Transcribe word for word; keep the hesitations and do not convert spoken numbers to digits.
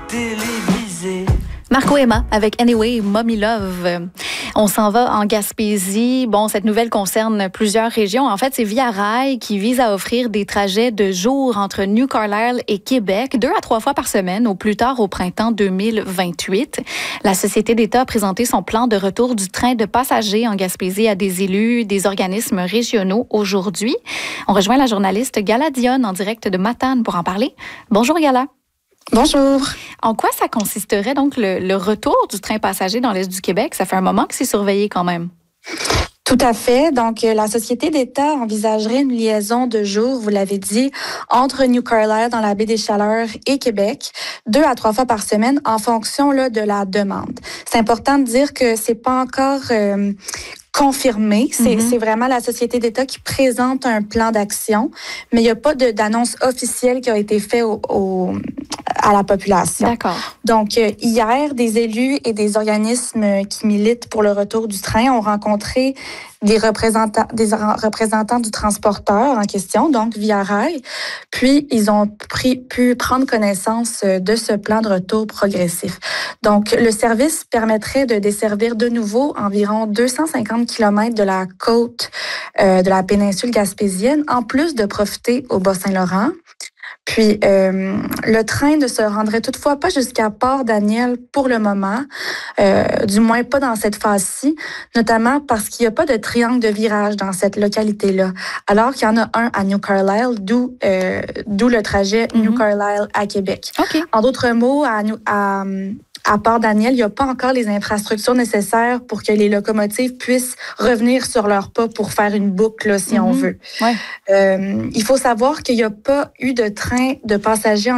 télévisée. Marco Emma avec Anyway, Mommy Love. On s'en va en Gaspésie. Bon, cette nouvelle concerne plusieurs régions. En fait, c'est Via Rail qui vise à offrir des trajets de jour entre New Carlisle et Québec, deux à trois fois par semaine, au plus tard au printemps deux mille vingt-huit. La Société d'État a présenté son plan de retour du train de passagers en Gaspésie à des élus, des organismes régionaux aujourd'hui. On rejoint la journaliste Gala Dionne en direct de Matane pour en parler. Bonjour Gala. Bonjour. En quoi ça consisterait donc le, le retour du train passager dans l'Est du Québec? Ça fait un moment que c'est surveillé quand même. Tout à fait. Donc, la Société d'État envisagerait une liaison de jour, vous l'avez dit, entre New Carlisle dans la baie des Chaleurs et Québec, deux à trois fois par semaine en fonction là, de la demande. C'est important de dire que c'est pas encore euh, confirmé. C'est, mm-hmm. c'est vraiment la Société d'État qui présente un plan d'action, mais il n'y a pas de, d'annonce officielle qui a été faite au, au, à la population. D'accord. Donc, euh, hier, des élus et des organismes qui militent pour le retour du train ont rencontré des représentants, des représentants du transporteur en question, donc Via Rail. Puis, ils ont pris, pu prendre connaissance de ce plan de retour progressif. Donc, le service permettrait de desservir de nouveau environ deux cent cinquante kilomètres de la côte euh, de la péninsule gaspésienne, en plus de profiter au Bas-Saint-Laurent. Puis, euh, le train ne se rendrait toutefois pas jusqu'à Port-Daniel pour le moment, euh, du moins pas dans cette phase-ci, notamment parce qu'il n'y a pas de triangle de virage dans cette localité-là, alors qu'il y en a un à New Carlisle, d'où, euh, d'où le trajet mm-hmm. New Carlisle à Québec. Okay. En d'autres mots, à, à, à Port-Daniel, il n'y a pas encore les infrastructures nécessaires pour que les locomotives puissent revenir sur leurs pas pour faire une boucle, là, si mm-hmm. on veut. Ouais. Euh, il faut savoir qu'il n'y a pas eu de train de passagers en